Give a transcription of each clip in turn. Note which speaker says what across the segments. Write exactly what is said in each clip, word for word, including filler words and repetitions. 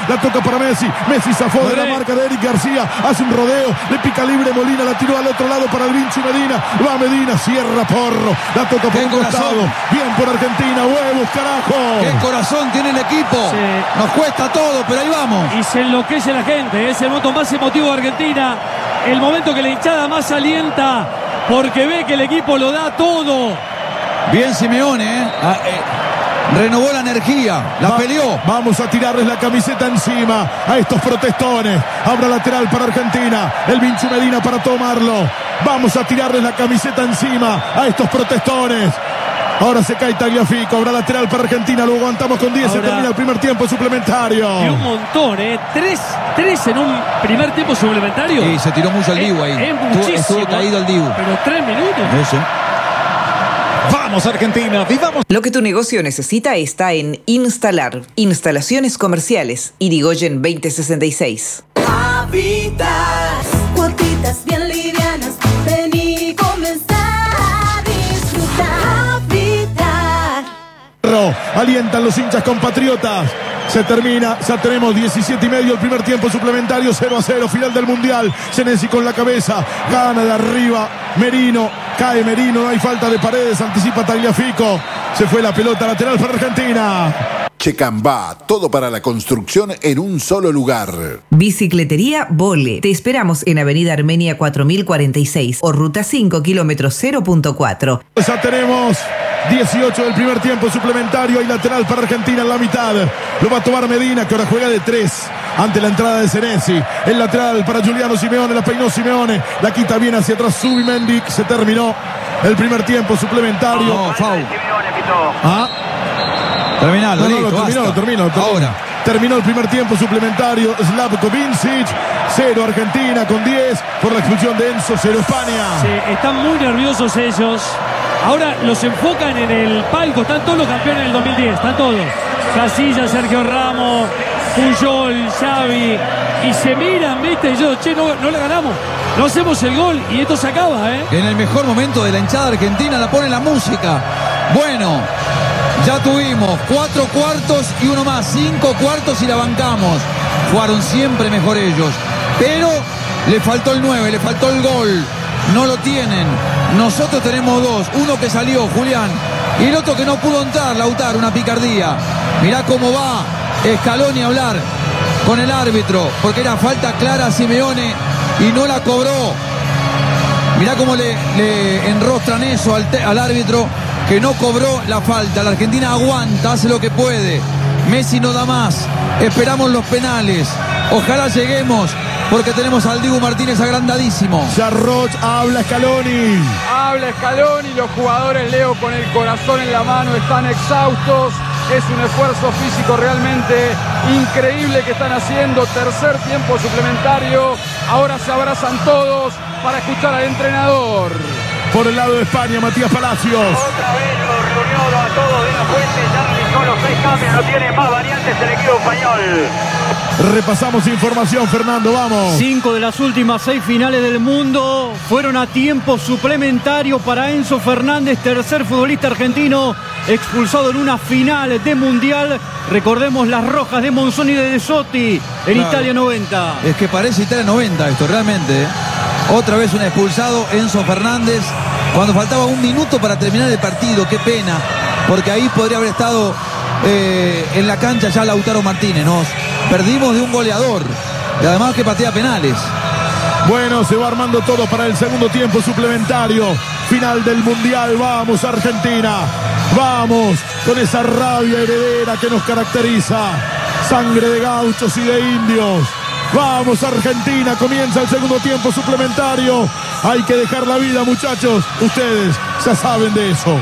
Speaker 1: la toca para Messi. Messi zafó de la marca de Eric García, hace un rodeo, le pica libre Molina, la tiró al otro lado para el Vinci Medina. Va Medina, cierra Porro, la toca por un costado. Bien por Argentina, huevos, carajo.
Speaker 2: Qué corazón tiene el equipo. Sí. Nos cuesta todo, pero ahí vamos.
Speaker 3: Y se enloquece la gente, es el momento más emotivo de Argentina, el momento que la hinchada más alienta, porque ve que el equipo lo da todo.
Speaker 2: Bien Simeone, ¿eh? Ah, eh, renovó la energía, la Va, peleó.
Speaker 1: Vamos a tirarles la camiseta encima a estos protestones. Abra lateral para Argentina, el Vinci Medina para tomarlo. Vamos a tirarles la camiseta encima a estos protestones. Ahora se cae Tagliafico, habrá lateral para Argentina, lo aguantamos con diez, ahora, se termina el primer tiempo suplementario.
Speaker 3: Y un montón, ¿eh? Tres, tres en un primer tiempo suplementario.
Speaker 2: Sí, se tiró mucho el Dibu ahí.
Speaker 3: Es muchísimo.
Speaker 2: Estuvo caído el Dibu.
Speaker 3: Pero tres minutos.
Speaker 2: Eso.
Speaker 4: Vamos Argentina, vivamos.
Speaker 5: Lo que tu negocio necesita está en Instalar. Instalaciones comerciales. Irigoyen veinte sesenta y seis.
Speaker 6: Habitat. Cuotitas bien livianas. Vení, comenzar a disfrutar. Habitat.
Speaker 1: Alientan los hinchas compatriotas. Se termina, ya tenemos diecisiete y medio el primer tiempo suplementario, cero a cero, final del Mundial. Senesi con la cabeza, gana de arriba Merino, cae Merino, no hay falta de Paredes, anticipa Tagliafico. Se fue la pelota lateral para Argentina.
Speaker 7: Checambá, todo para la construcción en un solo lugar.
Speaker 5: Bicicletería Vole. Te esperamos en Avenida Armenia cuatro mil cuarenta y seis o Ruta cinco, kilómetro cero punto cuatro.
Speaker 1: Ya tenemos dieciocho del primer tiempo suplementario. Hay lateral para Argentina en la mitad. Lo va a tomar Medina, que ahora juega de tres ante la entrada de Senesi. El lateral para Giuliano Simeone, la peinó Simeone, la quita bien hacia atrás Zubimendi. Se terminó el primer tiempo suplementario.
Speaker 2: No, foul. Ah. Terminalo,
Speaker 1: no, no,
Speaker 2: listo,
Speaker 1: lo terminó, lo terminó, lo terminó.
Speaker 2: Ahora.
Speaker 1: Terminó el primer tiempo suplementario. Slavko Vincic, cero Argentina con diez por la expulsión de Enzo, cero España.
Speaker 3: Sí, están muy nerviosos ellos. Ahora los enfocan en el palco. Están todos los campeones del dos mil diez, están todos. Casillas, Sergio Ramos, Puyol, Xavi. Y se miran, viste, y yo, che, no, no le ganamos. No hacemos el gol y esto se acaba, ¿eh?
Speaker 2: En el mejor momento de la hinchada argentina la pone la música. Bueno, ya tuvimos cuatro cuartos y uno más, cinco cuartos y la bancamos. Jugaron siempre mejor ellos. Pero le faltó el nueve, le faltó el gol. No lo tienen. Nosotros tenemos dos. Uno que salió, Julián. Y el otro que no pudo entrar, Lautaro, una picardía. Mirá cómo va Scaloni a hablar con el árbitro. Porque era falta clara a Simeone y no la cobró. Mirá cómo le, le enrostran eso al, te, al árbitro, que no cobró la falta. La Argentina aguanta, hace lo que puede. Messi no da más. Esperamos los penales. Ojalá lleguemos, porque tenemos al Dibu Martínez agrandadísimo.
Speaker 1: Charrot, habla Scaloni.
Speaker 8: Habla Scaloni, los jugadores, Leo, con el corazón en la mano, están exhaustos. Es un esfuerzo físico realmente increíble que están haciendo. Tercer tiempo suplementario. Ahora se abrazan todos para escuchar al entrenador.
Speaker 1: Por el lado de España, Matías Palacios.
Speaker 9: Otra vez lo reunió a todos de la fuente. Ya realizó los seis cambios. No tiene más variantes el equipo español.
Speaker 1: Repasamos información, Fernando, vamos.
Speaker 3: Cinco de las últimas seis finales del mundo fueron a tiempo suplementario para Enzo Fernández, tercer futbolista argentino expulsado en una final de Mundial. Recordemos las rojas de Monzón y de De Sotti en claro. Italia noventa.
Speaker 2: Es que parece Italia noventa esto, realmente. ¿eh? Otra vez un expulsado, Enzo Fernández, cuando faltaba un minuto para terminar el partido. Qué pena, porque ahí podría haber estado eh, en la cancha ya Lautaro Martínez. Nos perdimos de un goleador y además que patea penales.
Speaker 1: Bueno, se va armando todo para el segundo tiempo suplementario. Final del Mundial. Vamos, Argentina. Vamos con esa rabia heredera que nos caracteriza. Sangre de gauchos y de indios. Vamos, Argentina. Comienza el segundo tiempo suplementario. Hay que dejar la vida, muchachos. Ustedes ya saben de eso.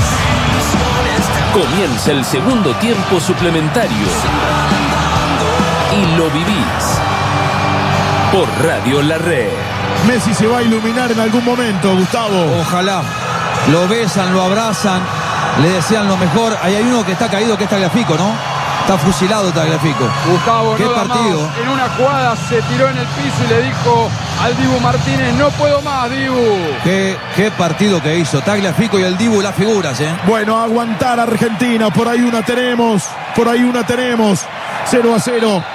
Speaker 10: Comienza el segundo tiempo suplementario. Y lo vivís por Radio La Red.
Speaker 1: Messi se va a iluminar en algún momento, Gustavo.
Speaker 2: Ojalá. Lo besan, lo abrazan, le desean lo mejor. Ahí hay uno que está caído, que es Tagliafico, ¿no? Está fusilado Tagliafico.
Speaker 8: Gustavo,
Speaker 2: ¿Qué
Speaker 8: no
Speaker 2: partido?
Speaker 8: Más. En una jugada se tiró en el piso y le dijo al Dibu Martínez: no puedo más, Dibu.
Speaker 2: Qué, qué partido que hizo Tagliafico y el Dibu, las figuras, ¿eh?
Speaker 1: Bueno, aguantar Argentina. Por ahí una tenemos. Por ahí una tenemos. cero a cero.